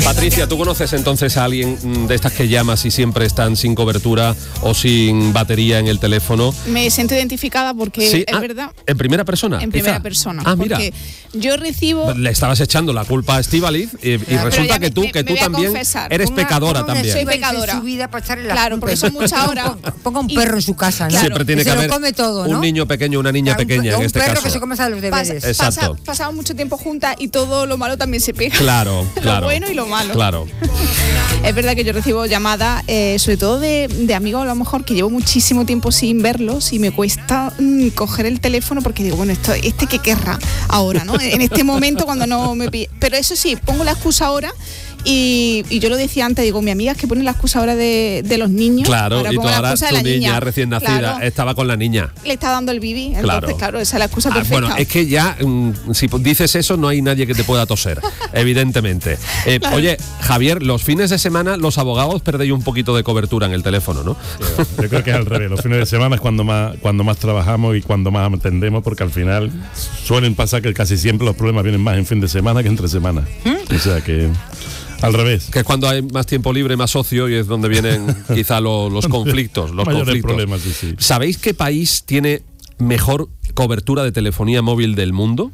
Patricia, ¿tú conoces entonces a alguien de estas que llamas y siempre están sin cobertura o sin batería en el teléfono? Me siento identificada porque ¿Sí? es verdad. ¿En primera persona? En primera persona. Mira. Porque yo recibo... Le estabas echando la culpa a Estíbaliz y resulta que tú también eres pecadora también. Soy pecadora. Su vida para echarle la claro, culpa. porque son muchas horas. Ponga un perro en su casa, ¿no? Claro. Siempre tiene que se haber lo come todo, ¿no? un niño pequeño, una niña pequeña en este caso. Un perro que se come a los deberes. Exacto. Pasamos mucho tiempo juntas y todo lo malo también se pega. Claro. Lo bueno y lo malo. Claro. Es verdad que yo recibo llamadas, sobre todo de amigos a lo mejor que llevo muchísimo tiempo sin verlos y me cuesta coger el teléfono porque digo, bueno, ¿qué querrá ahora, no? En este momento cuando no me pide. Pero eso sí, pongo la excusa ahora. Y yo lo decía antes, digo, mi amiga es que pone la excusa ahora de los niños. Claro, y tú ahora tu niña recién nacida claro, estaba con la niña. Le está dando el bibi, entonces claro, esa es la excusa perfecta. Bueno, es que ya, si dices eso, no hay nadie que te pueda toser, evidentemente. Claro. Oye, Javier, los fines de semana los abogados perdéis un poquito de cobertura en el teléfono, ¿no? Yo creo que es al revés. Los fines de semana es cuando más trabajamos y cuando más atendemos, porque al final suelen pasar que casi siempre los problemas vienen más en fin de semana que entre semana. O sea que... Al revés. Que es cuando hay más tiempo libre, más ocio y es donde vienen quizá los conflictos. Problemas, sí. ¿Sabéis qué país tiene mejor cobertura de telefonía móvil del mundo?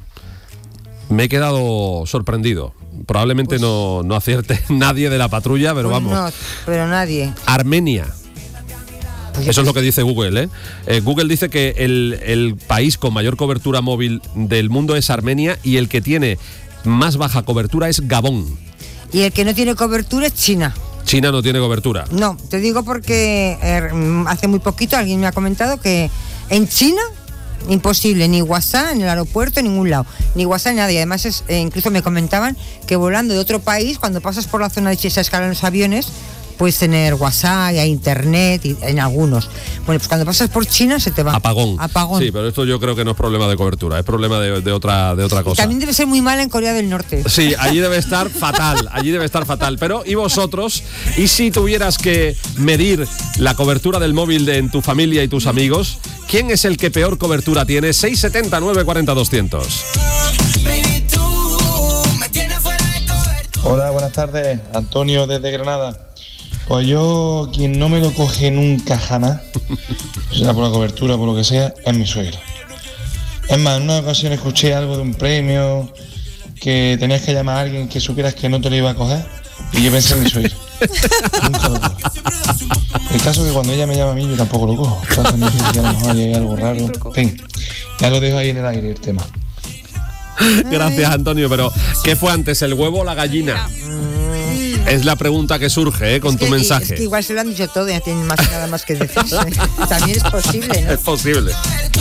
Me he quedado sorprendido. Probablemente no acierte nadie de la patrulla, pero vamos. No, pero nadie. Armenia. Eso es lo que dice Google, ¿eh? Google dice que el país con mayor cobertura móvil del mundo es Armenia y el que tiene más baja cobertura es Gabón. Y el que no tiene cobertura es China. China no tiene cobertura. No, te digo porque hace muy poquito alguien me ha comentado que en China imposible, ni WhatsApp en el aeropuerto, en ningún lado, ni WhatsApp ni nada. Y además incluso me comentaban que volando de otro país, cuando pasas por la zona de esa escala en los aviones, puedes tener WhatsApp, y hay internet y en algunos. Bueno, pues cuando pasas por China se te va. Apagón. Sí, pero esto yo creo que no es problema de cobertura, es problema de otra cosa. También debe ser muy mal en Corea del Norte. Sí, allí debe estar fatal, Pero, ¿y vosotros? ¿Y si tuvieras que medir la cobertura del móvil en tu familia y tus amigos? ¿Quién es el que peor cobertura tiene? 679 40 200. Hola, buenas tardes. Antonio desde Granada. Pues yo, quien no me lo coge nunca jamás, sea por la cobertura, por lo que sea, es mi suegra. Es más, en una ocasión escuché algo de un premio, que tenías que llamar a alguien que supieras que no te lo iba a coger, y yo pensé en mi suegra. Nunca lo cojo. El caso es que cuando ella me llama a mí, yo tampoco lo cojo. Entonces me dice que a lo mejor hay algo raro. En fin, ya lo dejo ahí en el aire el tema. Gracias, Antonio, pero ¿qué fue antes, el huevo o la gallina? Es la pregunta que surge con tu mensaje. Es que igual se lo han dicho todo y no tienen nada más que decirse. También es posible, ¿no? Es posible.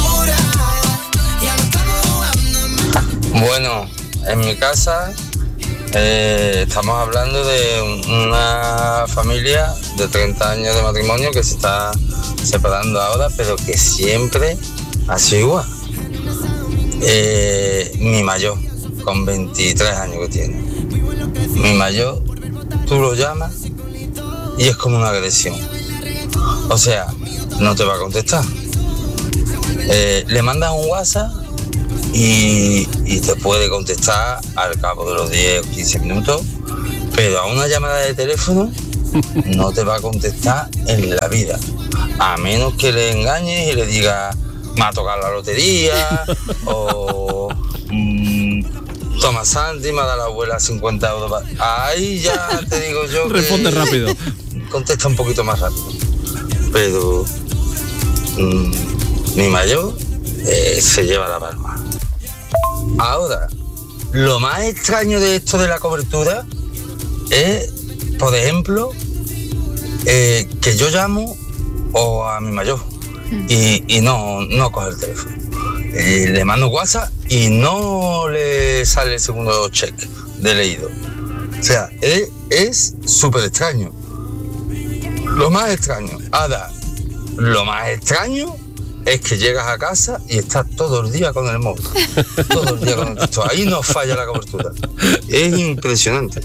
Bueno, en mi casa estamos hablando de una familia de 30 años de matrimonio que se está separando ahora, pero que siempre ha sido igual. Mi mayor, con 23 años que tiene. Mi mayor, tú lo llamas y es como una agresión. O sea, no te va a contestar. Le mandas un WhatsApp y te puede contestar al cabo de los 10 o 15 minutos, pero a una llamada de teléfono no te va a contestar en la vida, a menos que le engañes y le digas, me ha tocado la lotería, o toma Santi, me ha dado la abuela 50 euros. Ahí ya te digo yo que... Responde rápido. Contesta un poquito más rápido. Pero mi mayor se lleva la palma. Ahora, lo más extraño de esto de la cobertura es, por ejemplo, que yo llamo o a mi mayor y no coge el teléfono. Le mando WhatsApp y no le sale el segundo check de leído. O sea, es súper extraño. Lo más extraño. Ahora, lo más extraño es que llegas a casa y estás todo el día con el móvil. Todo el día con el texto. Ahí no falla la cobertura. Es impresionante.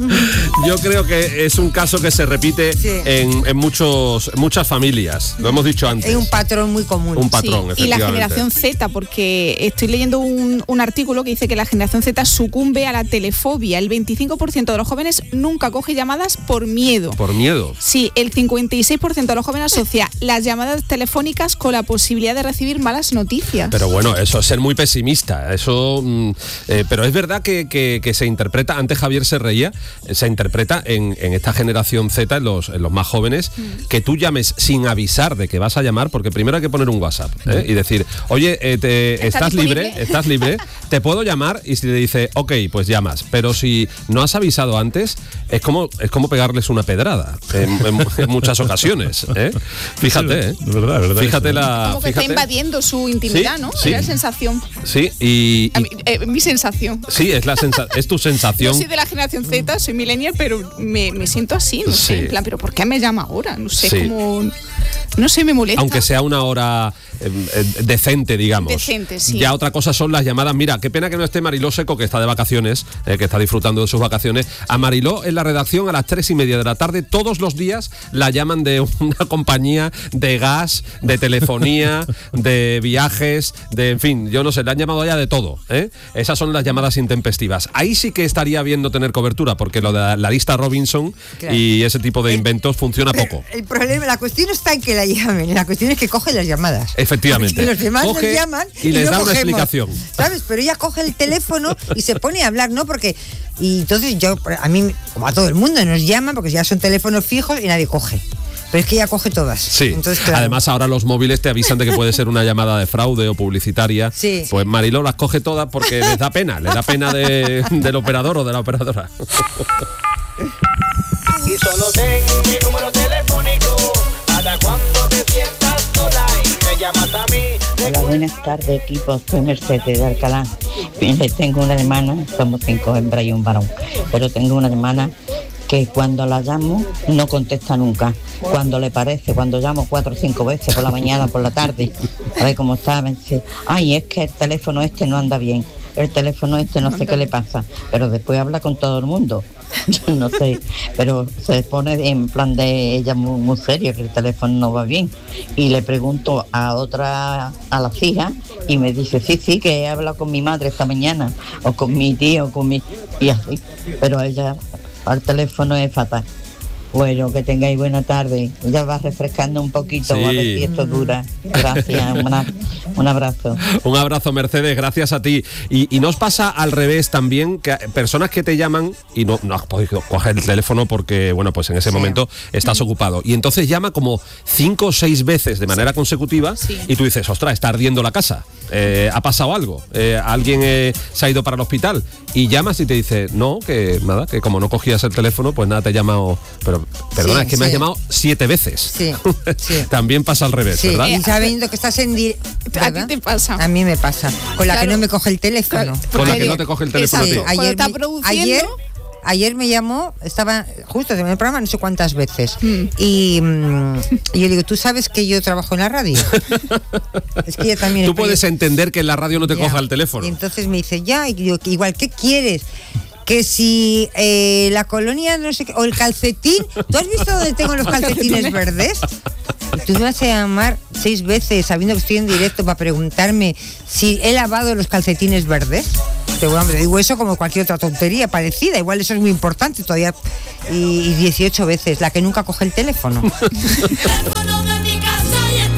Yo creo que es un caso que se repite en muchas familias. Lo hemos dicho antes. Es un patrón muy común. Un patrón, Y la efectivamente. generación Z, porque estoy leyendo un artículo que dice que la generación Z sucumbe a la telefobia. El 25% de los jóvenes nunca coge llamadas por miedo. Por miedo. Sí, el 56% de los jóvenes asocia las llamadas telefónicas con la posibilidad de recibir malas noticias. Pero bueno, eso es ser muy pesimista. Eso, pero es verdad que se interpreta, antes Javier se reía, se interpreta en esta generación Z, en los más jóvenes, que tú llames sin avisar de que vas a llamar, porque primero hay que poner un WhatsApp y decir, oye, ¿estás libre? ¿Estás libre? ¿Te puedo llamar? Y si te dice, ok, pues llamas. Pero si no has avisado antes, es como pegarles una pedrada en muchas ocasiones. Fíjate, De verdad. Fíjate eso. la... Como que está invadiendo su intimidad, Sí, ¿no? sí. Es la sensación. Sí, y Mi sensación. sí, es tu sensación. Yo soy de la generación Z, soy millennial, pero me siento así, no Sí. sé, en plan, pero ¿por qué me llama ahora? No sé, Sí. como... No sé, me molesta. Aunque sea una hora decente, digamos. Decente, sí. Ya otra cosa son las llamadas. Mira, qué pena que no esté Mariló Seco, que está de vacaciones, que está disfrutando de sus vacaciones. A Mariló en la redacción a las 3:30 de la tarde, todos los días la llaman de una compañía de gas, de telefonía, de viajes, en fin, yo no sé, le han llamado ya de todo. Esas son las llamadas intempestivas. Ahí sí que estaría bien no tener cobertura, porque lo de la lista Robinson Claro. y ese tipo de inventos funciona poco. El problema, la cuestión está en que la llamen, la cuestión es que coge las llamadas. Efectivamente. Y los demás Coge nos llaman y les no da una cogemos, explicación. ¿Sabes? Pero ella coge el teléfono y se pone a hablar, ¿no? Porque y entonces a mí, como a todo el mundo, nos llaman porque ya son teléfonos fijos y nadie coge. Pero es que ella coge todas. Sí, Entonces, claro. además ahora los móviles te avisan de que puede ser una llamada de fraude o publicitaria. Sí. Pues Mariló las coge todas porque les da pena del operador o de la operadora. Y solo tengo mi número telefónico para cuando te sientas sola y me llamas a mí. Hola, buenas tardes, equipo. Soy Mercedes de Alcalá. Tengo una hermana, somos 5 hembras y un varón, pero tengo una hermana que cuando la llamo no contesta nunca. Cuando le parece, cuando llamo 4 o 5 veces por la mañana, por la tarde, a ver cómo está, me dice, ay, es que el teléfono este no anda bien. El teléfono este no sé qué le pasa, pero después habla con todo el mundo. No sé, pero se pone en plan de ella muy serio, que el teléfono no va bien. Y le pregunto a las hijas y me dice, sí, que he hablado con mi madre esta mañana, o con mi tío, y así. Pero ella, al teléfono es fatal. Bueno, que tengáis buena tarde. Ya va refrescando un poquito, Sí. a ver si esto dura. Gracias, un abrazo. Un abrazo, Mercedes, gracias a ti. Y nos pasa al revés también, que personas que te llaman y no has podido coger el teléfono porque, bueno, pues en ese momento estás ocupado. Y entonces llama como 5 o 6 veces de manera consecutiva y tú dices, ostras, está ardiendo la casa. ¿Ha pasado algo? ¿Alguien se ha ido para el hospital? Y llamas y te dice, no, que nada, que como no cogías el teléfono, pues nada, te he llamado... Pero, perdona, Sí, es que me has sí. llamado 7 veces. Sí, sí. También pasa al revés, Sí, ¿verdad? y sabiendo que estás en directo. ¿A ti te pasa? A mí me pasa. Con la que Claro. no me coge el teléfono. Con la que no te coge el teléfono a ti. Exacto. Cuando está produciendo... Ayer me llamó, estaba justo en el programa no sé cuántas veces. Y yo digo, ¿tú sabes que yo trabajo en la radio? Es que ella también... Tú puedes entender que en la radio no te Ya. coja el teléfono. Y entonces me dice, ya, y digo, igual, ¿qué quieres? Que si la colonia, no sé qué, o el calcetín, ¿tú has visto dónde tengo los calcetines verdes? Y tú me vas a llamar 6 veces sabiendo que estoy en directo para preguntarme si he lavado los calcetines verdes. Pero bueno, digo eso como cualquier otra tontería parecida, igual eso es muy importante todavía. Y 18 veces, la que nunca coge el teléfono. Teléfono de mi casa y el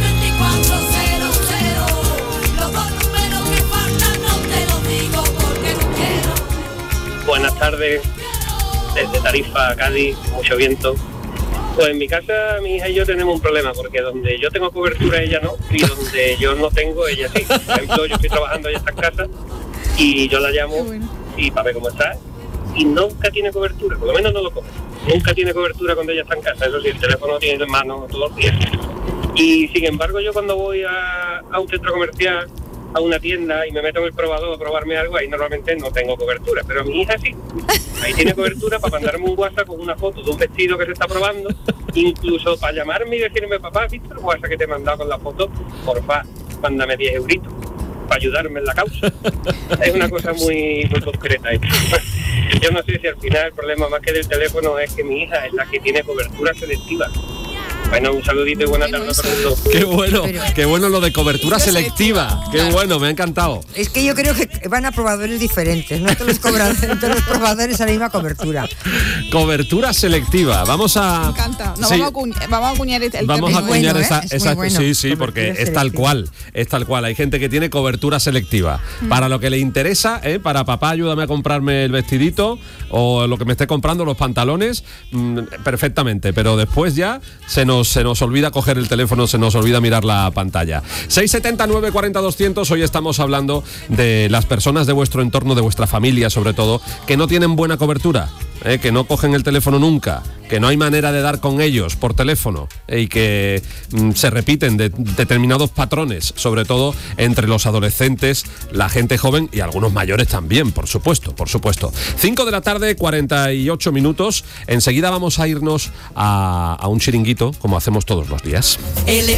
3400. Los 2 números que faltan no te los digo porque no quiero. Buenas tardes, desde Tarifa, Cádiz, mucho viento. Pues en mi casa mi hija y yo tenemos un problema, porque donde yo tengo cobertura ella no, y donde yo no tengo ella sí. Por ejemplo, yo estoy trabajando, ella está en casa, y yo la llamo y para ver cómo está, y nunca tiene cobertura, por lo menos no lo coge. Nunca tiene cobertura cuando ella está en casa, eso sí, el teléfono tiene en mano todos los días. Y sin embargo yo cuando voy a un centro comercial a una tienda y me meto en el probador a probarme algo, ahí normalmente no tengo cobertura, pero mi hija sí. Ahí tiene cobertura para mandarme un WhatsApp con una foto de un vestido que se está probando, incluso para llamarme y decirme, papá, ¿has visto el WhatsApp que te he mandado con la foto? Porfa, mándame 10 euritos para ayudarme en la causa. Es una cosa muy concreta. Yo no sé si al final el problema más que del teléfono es que mi hija es la que tiene cobertura selectiva. Bueno, un saludito y buena tarde a todo el mundo. Qué bueno lo de cobertura selectiva. Qué bueno, me ha encantado. Es que yo creo que van a probadores diferentes, no todos los probadores a la misma cobertura. Cobertura selectiva. Vamos a... Me encanta. No, Sí. vamos a acuñar el Vamos a término. acuñar bueno, esa, ¿eh? Es esa- muy bueno. sí, porque Cobertura es tal cual, es tal cual. Hay gente que tiene cobertura selectiva. Para lo que le interesa, para papá, ayúdame a comprarme el vestidito o lo que me esté comprando, los pantalones, perfectamente. Pero después ya se nos olvida coger el teléfono, se nos olvida mirar la pantalla. 679 40 200. Hoy estamos hablando de las personas de vuestro entorno, de vuestra familia sobre todo, que no tienen buena cobertura, que no cogen el teléfono nunca, que no hay manera de dar con ellos por teléfono y que se repiten determinados patrones, sobre todo entre los adolescentes, la gente joven y algunos mayores también, por supuesto. 5 de la tarde, 48 minutos. Enseguida vamos a irnos a un chiringuito, como hacemos todos los días.